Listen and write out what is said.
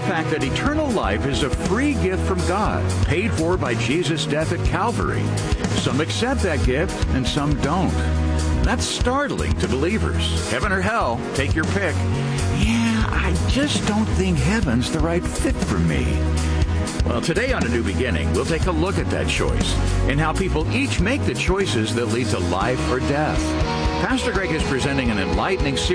fact that eternal life is a free gift from God, paid for by Jesus' death at Calvary. Some accept that gift and some don't. That's startling to believers. Heaven or hell, take your pick. Yeah, I just don't think heaven's the right fit for me. Well, today on A New Beginning, we'll take a look at that choice and how people each make the choices that lead to life or death. Pastor Greg is presenting an enlightening series